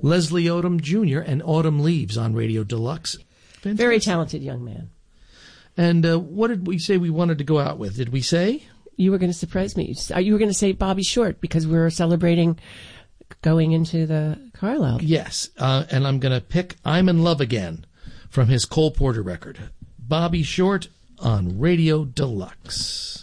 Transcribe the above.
Leslie Odom Jr. and Autumn Leaves on Radio Deluxe. Fantastic. Very talented young man. And what did we say we wanted to go out with? Did we say? You were going to surprise me. You were going to say Bobby Short because we're celebrating going into the Carlisle. Yes, and I'm going to pick I'm in Love Again from his Cole Porter record. Bobby Short on Radio Deluxe.